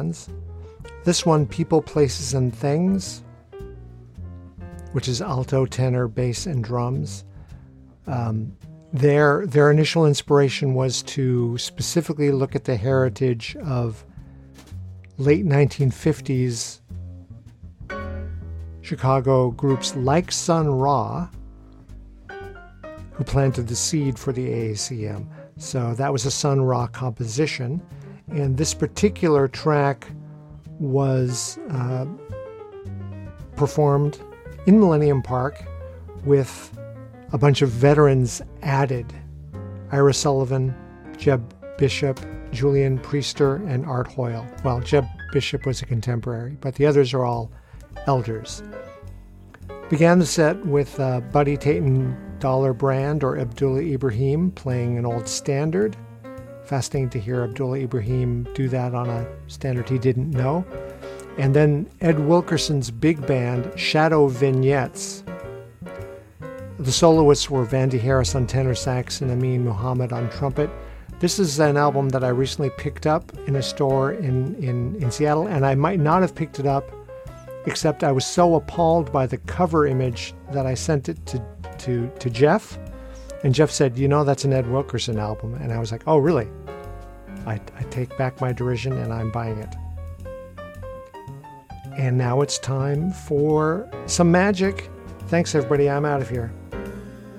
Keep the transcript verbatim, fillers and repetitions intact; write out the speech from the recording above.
bands. This one, People, Places, and Things, which is alto, tenor, bass, and drums. Um, their, their initial inspiration was to specifically look at the heritage of late nineteen fifties Chicago groups like Sun Ra, who planted the seed for the A A C M. So that was a Sun Ra composition. And this particular track was uh, performed in Millennium Park with a bunch of veterans added. Ira Sullivan, Jeb Bishop, Julian Priester, and Art Hoyle. Well, Jeb Bishop was a contemporary, but the others are all elders. Began the set with uh, Buddy Tatum Dollar Brand or Abdullah Ibrahim playing an old standard. Fascinating to hear Abdullah Ibrahim do that on a standard he didn't know. And then Ed Wilkerson's big band, Shadow Vignettes. The soloists were Vandy Harris on tenor sax and Amin Muhammad on trumpet. This is an album that I recently picked up in a store in, in, in Seattle, and I might not have picked it up, except I was so appalled by the cover image that I sent it to, to, to Jeff. And Jeff said, you know, that's an Ed Wilkerson album. And I was like, oh, really? I, I take back my derision and I'm buying it. And now it's time for some magic. Thanks, everybody. I'm out of here.